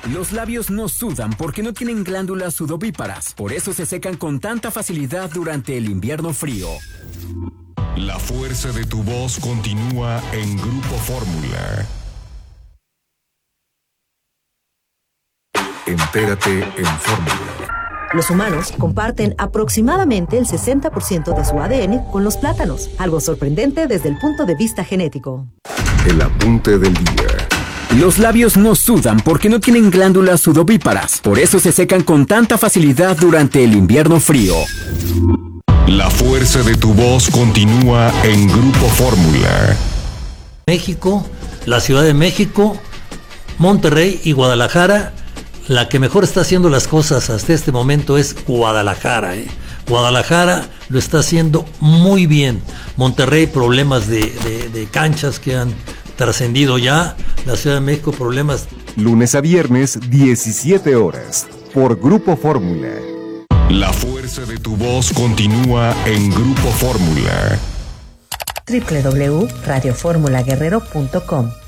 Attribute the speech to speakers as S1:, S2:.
S1: Los labios no sudan porque no tienen glándulas sudovíparas. Por eso se secan con tanta facilidad durante el invierno frío.
S2: La fuerza de tu voz continúa en Grupo Fórmula. Entérate en Fórmula.
S3: Los humanos comparten aproximadamente el 60% de su ADN con los plátanos, algo sorprendente desde el punto de vista genético.
S2: El apunte del día.
S1: Los labios no sudan porque no tienen glándulas sudovíparas. Por eso se secan con tanta facilidad durante el invierno frío.
S2: La fuerza de tu voz continúa en Grupo Fórmula.
S4: México, la Ciudad de México, Monterrey y Guadalajara. La que mejor está haciendo las cosas hasta este momento es Guadalajara. Guadalajara lo está haciendo muy bien. Monterrey, problemas de canchas que han trascendido ya. La Ciudad de México, problemas.
S5: Lunes a viernes, 17 horas, por Grupo Fórmula.
S2: La fuerza de tu voz continúa en Grupo Fórmula.
S3: www.radioformulaguerrero.com